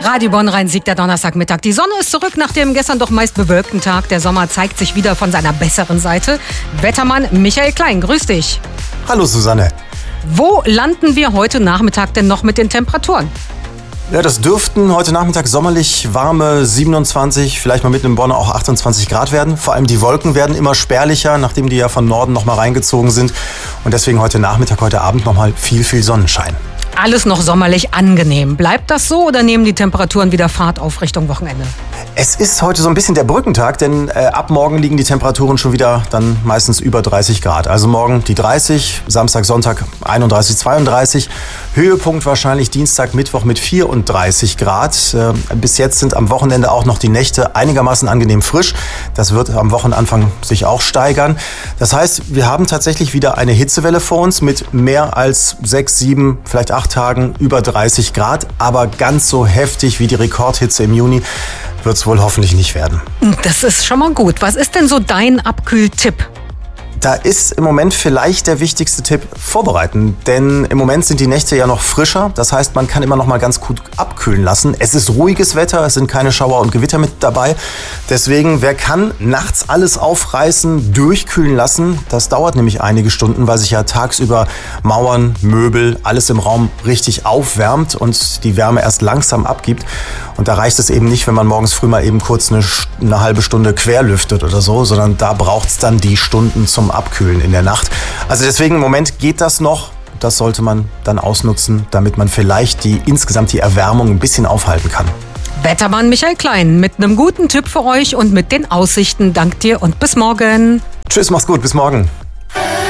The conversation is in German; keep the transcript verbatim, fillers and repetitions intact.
Radio Bonn-Rhein-Sieg, der Donnerstagmittag. Die Sonne ist zurück nach dem gestern doch meist bewölkten Tag. Der Sommer zeigt sich wieder von seiner besseren Seite. Wettermann Michael Klein, grüß dich. Hallo Susanne. Wo landen wir heute Nachmittag denn noch mit den Temperaturen? Ja, das dürften heute Nachmittag sommerlich warme siebenundzwanzig, vielleicht mal mitten im Bonn auch achtundzwanzig Grad werden. Vor allem die Wolken werden immer spärlicher, nachdem die ja von Norden noch mal reingezogen sind. Und deswegen heute Nachmittag, heute Abend noch mal viel, viel Sonnenschein. Alles noch sommerlich angenehm. Bleibt das so oder nehmen die Temperaturen wieder Fahrt auf Richtung Wochenende? Es ist heute so ein bisschen der Brückentag, denn äh, ab morgen liegen die Temperaturen schon wieder dann meistens über dreißig Grad. Also morgen die dreißig, Samstag, Sonntag einunddreißig, zweiunddreißig. Höhepunkt wahrscheinlich Dienstag, Mittwoch mit vierunddreißig Grad. Äh, bis jetzt sind am Wochenende auch noch die Nächte einigermaßen angenehm frisch. Das wird am Wochenanfang sich auch steigern. Das heißt, wir haben tatsächlich wieder eine Hitzewelle vor uns mit mehr als sechs, sieben, vielleicht acht Tagen über dreißig Grad. Aber ganz so heftig wie die Rekordhitze im Juni wird es wohl hoffentlich nicht werden. Das ist schon mal gut. Was ist denn so dein Abkühltipp? Da ist im Moment vielleicht der wichtigste Tipp: vorbereiten. Denn im Moment sind die Nächte ja noch frischer. Das heißt, man kann immer noch mal ganz gut abkühlen lassen. Es ist ruhiges Wetter, es sind keine Schauer und Gewitter mit dabei. Deswegen, wer kann, nachts alles aufreißen, durchkühlen lassen. Das dauert nämlich einige Stunden, weil sich ja tagsüber Mauern, Möbel, alles im Raum richtig aufwärmt und die Wärme erst langsam abgibt. Und da reicht es eben nicht, wenn man morgens früh mal eben kurz eine, eine halbe Stunde querlüftet oder so, sondern da braucht es dann die Stunden zum Abkühlen in der Nacht. Also deswegen im Moment geht das noch. Das sollte man dann ausnutzen, damit man vielleicht die insgesamt die Erwärmung ein bisschen aufhalten kann. Wettermann Michael Klein mit einem guten Tipp für euch und mit den Aussichten. Dank dir und bis morgen. Tschüss, mach's gut, bis morgen.